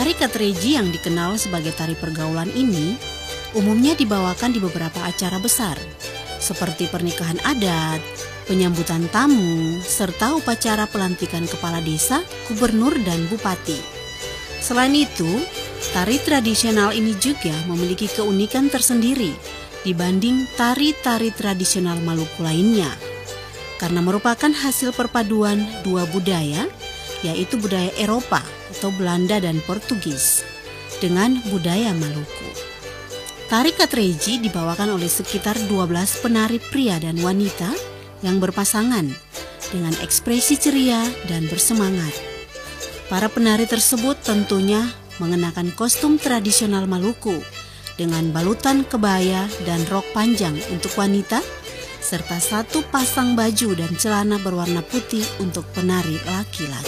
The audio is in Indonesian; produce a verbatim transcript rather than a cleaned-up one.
Tari Katreji yang dikenal sebagai tari pergaulan ini umumnya dibawakan di beberapa acara besar, seperti pernikahan adat, penyambutan tamu, serta upacara pelantikan kepala desa, gubernur, dan bupati. Selain itu, tari tradisional ini juga memiliki keunikan tersendiri dibanding tari-tari tradisional Maluku lainnya, karena merupakan hasil perpaduan dua budaya, yaitu budaya Eropa atau Belanda dan Portugis dengan budaya Maluku. Tari Katreji dibawakan oleh sekitar dua belas penari pria dan wanita yang berpasangan dengan ekspresi ceria dan bersemangat. Para penari tersebut tentunya mengenakan kostum tradisional Maluku dengan balutan kebaya dan rok panjang untuk wanita, serta satu pasang baju dan celana berwarna putih untuk penari laki-laki.